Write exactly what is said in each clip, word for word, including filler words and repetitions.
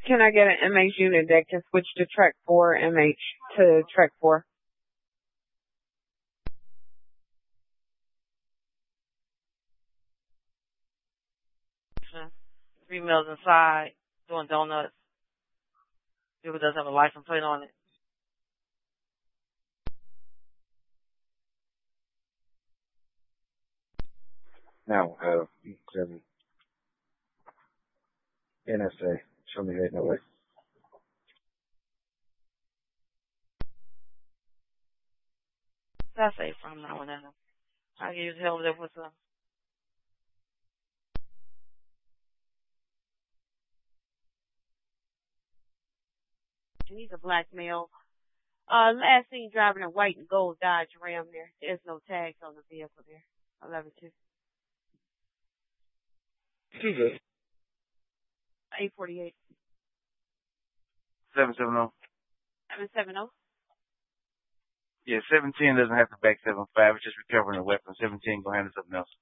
Can I get an M H unit that can switch to track four M H to track four? Three males inside doing donuts. Vehicle does have a license plate on it. Now, uh, seven. N S A. Show me that no way. That's safe from now and then. I can use help there with some. He's a black male. Uh, last seen driving a white and gold Dodge Ram there. There's no tags on the vehicle there. eleven two. Too good. eight forty-eight. seven seven zero. seven seven zero. Yeah, seventeen doesn't have to back seven five. It's just recovering a weapon. seventeen gonna handle something else.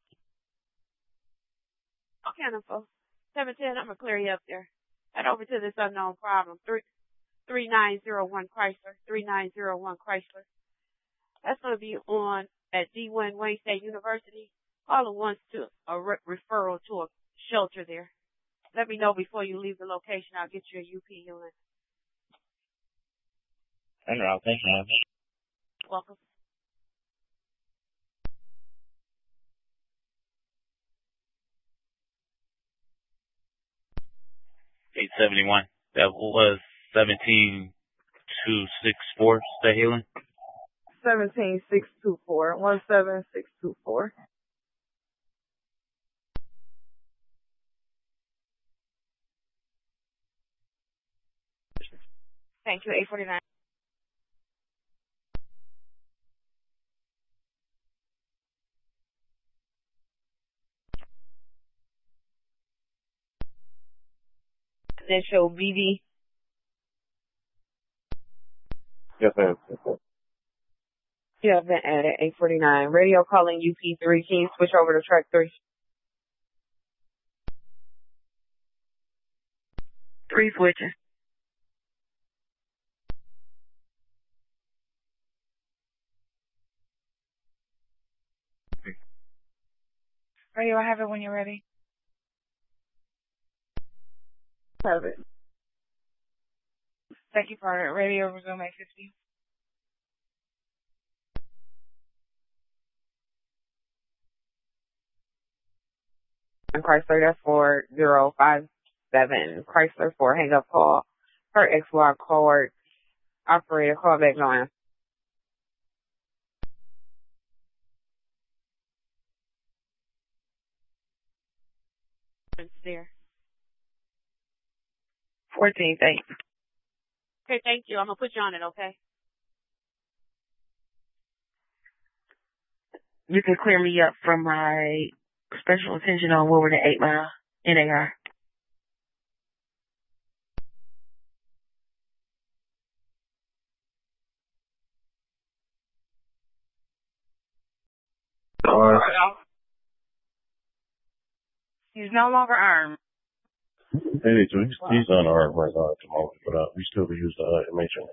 Okay, info. seven ten, I'm gonna clear you up there. Head over to this unknown problem. Three three nine zero one Chrysler. Three nine zero one Chrysler. That's gonna be on at D. Wayne Wayne State University. All at once to a re- referral to a shelter there. Let me know before you leave the location. I'll get you a U P unit. En route, thank you. Welcome. eight seventy-one. That was seventeen two six four. Stay healing. Seventeen six two four. One seven six two four. Thank you. eight forty-nine. That show B D. Yes, ma'am. You have been added. eight forty-nine. Radio calling U P three. Can you switch over to track three? Three switching. Radio, I have it when you're ready. Have it. Thank you for it. Radio, resume eight fifty. And Chrysler, that's four zero five seven. Chrysler for hang up call. Per X Y card. Operator call back on. It's there. fourteen, thanks. Okay, thank you. I'm gonna put you on it, okay? You can clear me up from my special attention on Woodward and eight Mile N A R. Uh, He's no longer armed. Hey, so he's, he's unarmed right now at the moment, but uh, we still use the uh, M H on it.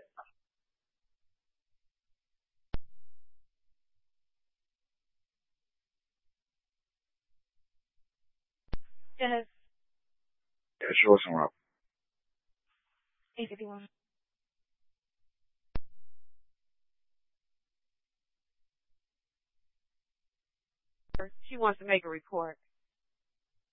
Yes. yeah, sure, some route. eight fifty-one. She wants to make a report.